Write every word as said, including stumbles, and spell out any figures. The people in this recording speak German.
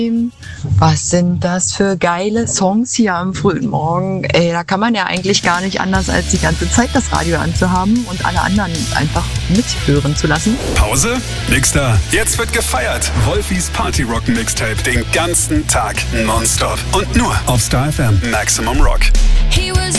Was sind das für geile Songs hier am frühen Morgen? Ey, da kann man ja eigentlich gar nicht anders, als die ganze Zeit das Radio anzuhaben und alle anderen einfach mithören zu lassen. Pause? Nix da. Jetzt wird gefeiert. Wolfis Party Rock Mixtape den ganzen Tag nonstop. Und nur auf Star F M Maximum Rock. He was